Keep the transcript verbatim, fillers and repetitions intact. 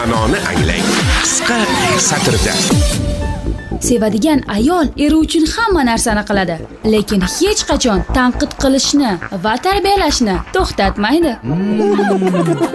Ma'noni anglang. Qisqa satrda. Sevadigan ayol eri uchun hamma narsani qiladi, lekin hech qachon tanqid qilishni va tarbiyalashni to'xtatmaydi.